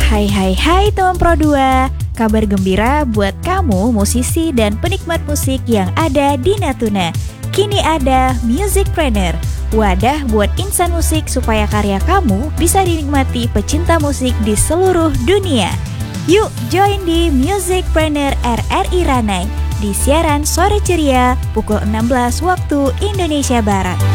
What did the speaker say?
Hai teman Pro 2. Kabar gembira buat kamu musisi dan penikmat musik yang ada di Natuna. Kini ada Musicpreneur, wadah buat insan musik supaya karya kamu bisa dinikmati pecinta musik di seluruh dunia. Yuk join di Musicpreneur RRI Ranai di siaran sore ceria pukul 16 waktu Indonesia Barat.